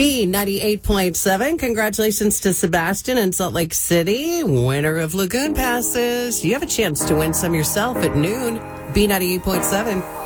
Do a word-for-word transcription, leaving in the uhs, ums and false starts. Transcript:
B ninety-eight point seven. Congratulations to Sebastian in Salt Lake City, winner of Lagoon Passes. You have a chance to win some yourself at noon. B ninety-eight point seven.